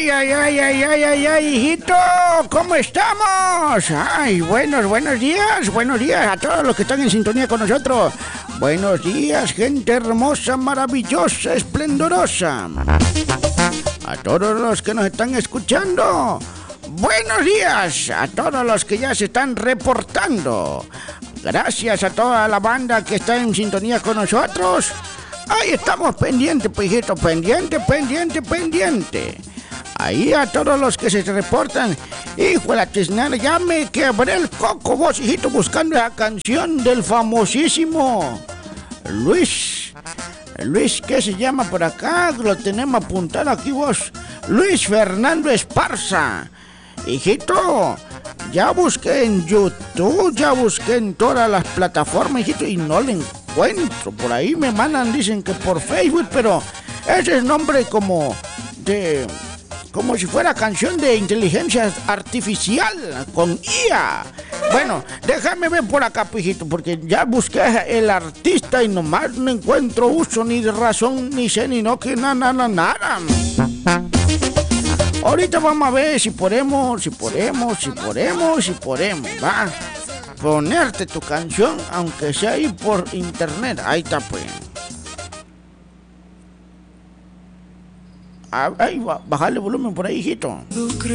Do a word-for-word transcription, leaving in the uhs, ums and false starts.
Ay, ay, ay, ay, ay, ay, ay, hijito, ¿cómo estamos? Ay, buenos, buenos días, buenos días a todos los que están en sintonía con nosotros. Buenos días, gente hermosa, maravillosa, esplendorosa. A todos los que nos están escuchando. Buenos días a todos los que ya se están reportando. Gracias a toda la banda que está en sintonía con nosotros. Ahí estamos pendientes, pues, hijito, pendiente, pendiente, pendiente. Ahí a todos los que se reportan. Hijo de la tiznada, ya me quebré el coco, vos, hijito, buscando la canción del famosísimo Luis. Luis, ¿qué se llama por acá? Lo tenemos apuntado aquí, vos. Luis Fernando Esparza. Hijito, ya busqué en YouTube, ya busqué en todas las plataformas, hijito, y no le encuentro. Por ahí me mandan, dicen que por Facebook, pero ese es nombre como de... como si fuera canción de inteligencia artificial, con I A. Bueno, déjame ver por acá, pijito, porque ya busqué el artista y nomás no encuentro uso ni de razón, ni sé, ni no, que nada, nada, nada. Ahorita vamos a ver si podemos, si podemos, si podemos, si podemos, va. Ponerte tu canción, aunque sea ahí por internet. Ahí está, pues. Ahí va, bajarle volumen por ahí, hijito.